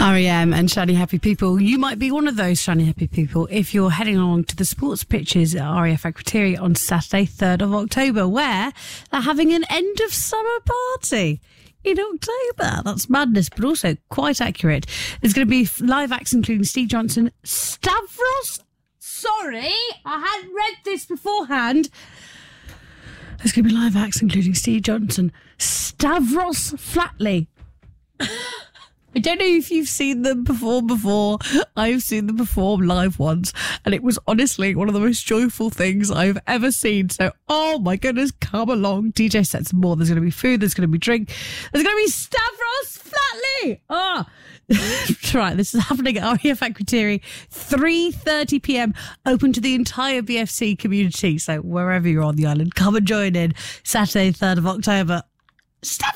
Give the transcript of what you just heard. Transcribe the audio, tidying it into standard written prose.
REM and Shiny Happy People. You might be one of those Shiny Happy people if you're heading along to the sports pitches at RAF Akrotiri on Saturday, 3rd of October, where they're having an end of summer party in October. That's madness, but also quite accurate. There's going to be live acts including Steve Johnson, Stavros. Sorry, I hadn't read this beforehand. There's going to be live acts including Steve Johnson, Stavros Flatley. I don't know if you've seen them perform before. I've seen them perform live once, and it was honestly one of the most joyful things I've ever seen. So, oh my goodness, come along. DJ sets and more. There's going to be food, there's going to be drink, there's going to be Stavros Flatley. Right, this is happening at RAF Akrotiri, 3:30 p.m, open to the entire BFC community. So wherever you're on the island, come and join in. Saturday, 3rd of October.